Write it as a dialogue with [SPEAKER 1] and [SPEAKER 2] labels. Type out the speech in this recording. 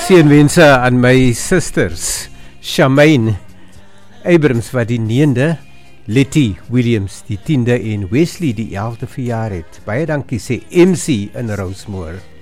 [SPEAKER 1] Seënwense aan my susters, Shamaine Abrams wat die 9de, Letty Williams die 10de en Wesley die 11de verjaar het. Baie dankie sê MC in Rosemore.